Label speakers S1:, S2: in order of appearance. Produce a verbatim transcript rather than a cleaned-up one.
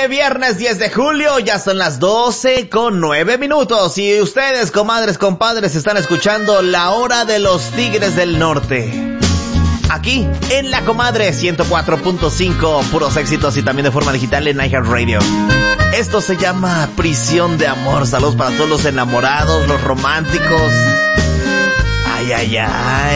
S1: este viernes diez de julio, ya son las doce con nueve minutos y ustedes, comadres, compadres, están escuchando La Hora de los Tigres del Norte. Aquí, en La Comadre ciento cuatro punto cinco, puros éxitos y también de forma digital en iHeartRadio. Esto se llama Prisión de Amor. Saludos para todos los enamorados, los románticos. Ay, ay, ay.